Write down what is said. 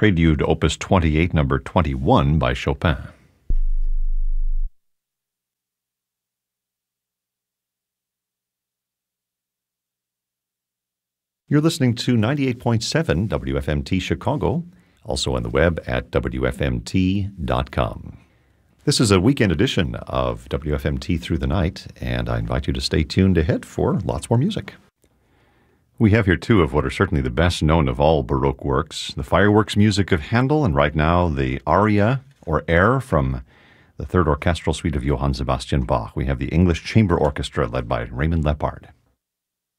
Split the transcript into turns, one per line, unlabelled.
Prelude Opus 28, number 21 by Chopin. You're listening to 98.7 WFMT Chicago, also on the web at WFMT.com. This is a weekend edition of WFMT Through the Night, and I invite you to stay tuned ahead for lots more music. We have here two of what are certainly the best known of all Baroque works, the fireworks music of Handel, and right now the aria, or air, from the Third Orchestral Suite of Johann Sebastian Bach. We have the English Chamber Orchestra led by Raymond Lepard.